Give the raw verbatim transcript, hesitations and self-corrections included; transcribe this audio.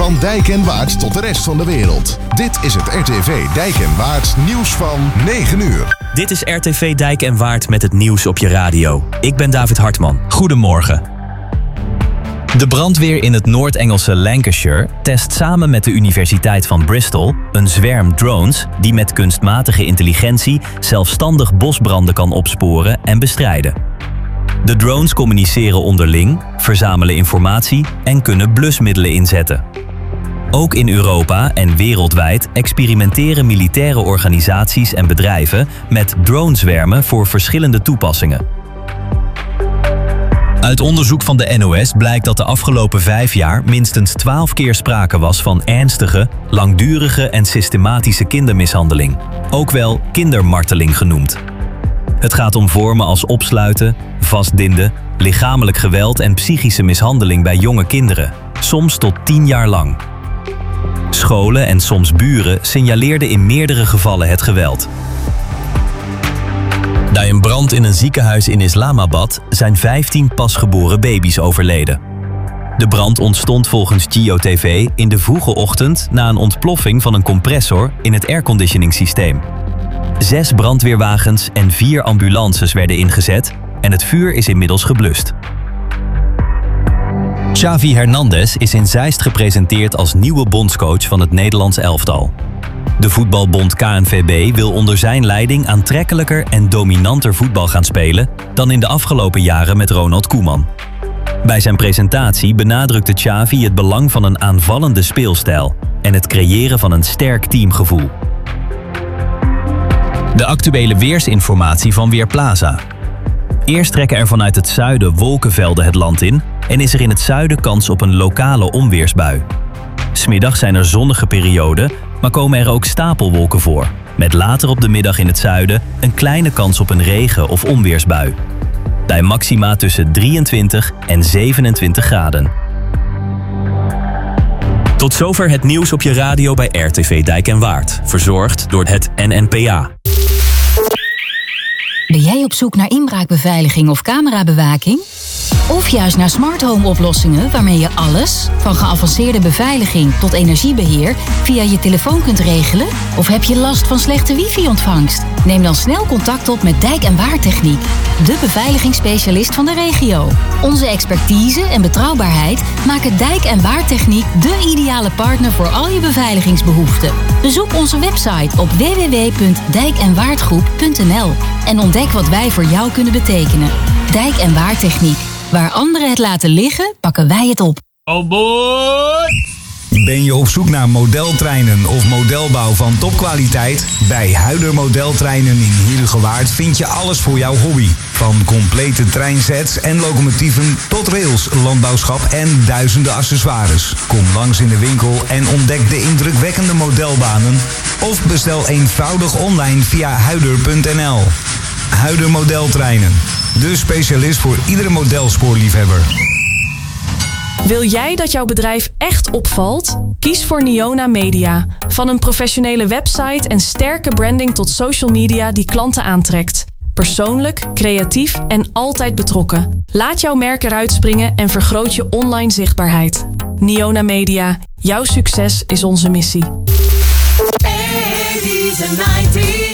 Van Dijk en Waard tot de rest van de wereld. Dit is het R T V Dijk en Waard nieuws van negen uur. Dit is R T V Dijk en Waard met het nieuws op je radio. Ik ben David Hartman. Goedemorgen. De brandweer in het Noord-Engelse Lancashire test samen met de Universiteit van Bristol een zwerm drones die met kunstmatige intelligentie zelfstandig bosbranden kan opsporen en bestrijden. De drones communiceren onderling, verzamelen informatie en kunnen blusmiddelen inzetten. Ook in Europa en wereldwijd experimenteren militaire organisaties en bedrijven met dronezwermen voor verschillende toepassingen. Uit onderzoek van de N O S blijkt dat de afgelopen vijf jaar minstens twaalf keer sprake was van ernstige, langdurige en systematische kindermishandeling, ook wel kindermarteling genoemd. Het gaat om vormen als opsluiten, vastbinden, lichamelijk geweld en psychische mishandeling bij jonge kinderen, soms tot tien jaar lang. Scholen en soms buren signaleerden in meerdere gevallen het geweld. Bij een brand in een ziekenhuis in Islamabad zijn vijftien pasgeboren baby's overleden. De brand ontstond volgens Geo T V in de vroege ochtend na een ontploffing van een compressor in het airconditioningsysteem. Zes brandweerwagens en vier ambulances werden ingezet en het vuur is inmiddels geblust. Xavi Hernandez is in Zeist gepresenteerd als nieuwe bondscoach van het Nederlands elftal. De voetbalbond K N V B wil onder zijn leiding aantrekkelijker en dominanter voetbal gaan spelen dan in de afgelopen jaren met Ronald Koeman. Bij zijn presentatie benadrukte Xavi het belang van een aanvallende speelstijl en het creëren van een sterk teamgevoel. De actuele weersinformatie van Weerplaza. Eerst trekken er vanuit het zuiden wolkenvelden het land in en is er in het zuiden kans op een lokale onweersbui. 'S Middags zijn er zonnige perioden, maar komen er ook stapelwolken voor, met later op de middag in het zuiden een kleine kans op een regen- of onweersbui. Bij maxima tussen drieëntwintig en zevenentwintig graden. Tot zover het nieuws op je radio bij R T V Dijk en Waard, verzorgd door het N N P A. Ben jij op zoek naar inbraakbeveiliging of camerabewaking? Of juist naar smart home oplossingen waarmee je alles, van geavanceerde beveiliging tot energiebeheer, via je telefoon kunt regelen? Of heb je last van slechte wifi-ontvangst? Neem dan snel contact op met Dijk en Waard Techniek, de beveiligingsspecialist van de regio. Onze expertise en betrouwbaarheid maken Dijk en Waard Techniek de ideale partner voor al je beveiligingsbehoeften. Bezoek onze website op w w w punt dijk en waardgroep punt n l en ontdek wat wij voor jou kunnen betekenen. Dijk en Waard Techniek. Waar anderen het laten liggen, pakken wij het op. Oh boy! Ben je op zoek naar modeltreinen of modelbouw van topkwaliteit? Bij Huider Modeltreinen in Heerhugowaard vind je alles voor jouw hobby. Van complete treinsets en locomotieven tot rails, landbouwschap en duizenden accessoires. Kom langs in de winkel en ontdek de indrukwekkende modelbanen. Of bestel eenvoudig online via huider punt n l. Huider Modeltreinen. De specialist voor iedere modelspoorliefhebber. Wil jij dat jouw bedrijf echt opvalt? Kies voor Niona Media. Van een professionele website en sterke branding tot social media die klanten aantrekt. Persoonlijk, creatief en altijd betrokken. Laat jouw merk eruit springen en vergroot je online zichtbaarheid. Niona Media. Jouw succes is onze missie. eighties and nineties